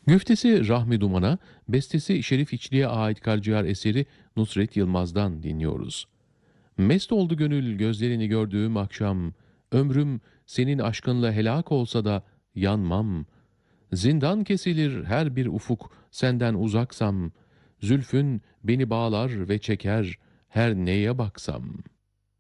Güftesi Rahmi Duman'a, bestesi Şerif İçli'ye ait Karciğer eseri Nusret Yılmaz'dan dinliyoruz. Mest oldu gönül gözlerini gördüğüm akşam, ömrüm senin aşkınla helak olsa da yanmam. Zindan kesilir her bir ufuk senden uzaksam, zülfün beni bağlar ve çeker her neye baksam.''